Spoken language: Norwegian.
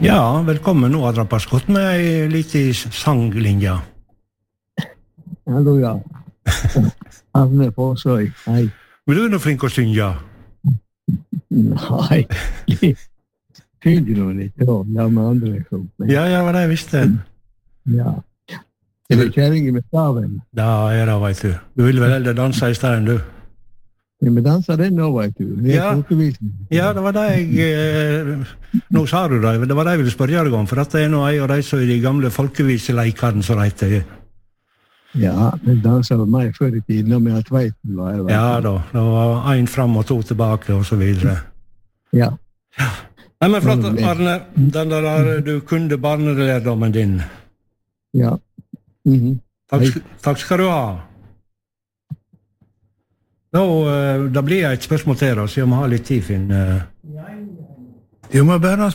Ja, velkommen nå, Adrian Paskott, med ei liten sanglinje. Hallo, ja. Arne Forsøy, hei. Men du er nå flink å synge. Nei, synger du litt, ja, med andre liksom. Ja, hva det jeg visste. Ja. Er det kjæringen med staven? Da er det, vet du. Du vil vel heller danse i stedet, du? Ja, men danser den nå, vet du. Ja, det var det jeg... Nå sa du det, det var det jeg ville spørre deg om, for dette er nå en av de som er de gamle folkeviseleikene, som det heter. Ja, men danser var meg før i tiden, når vi har tveiten var. Ja da, det var en frem og to tilbake, og så videre. Ja. Nei, men flott, Arne, den der du kunde barnelærdommen din. Ja. Takk skal du ha. Da blir jeg et spørsmål til oss, jeg må ha litt tid, Finn. Jo, må bare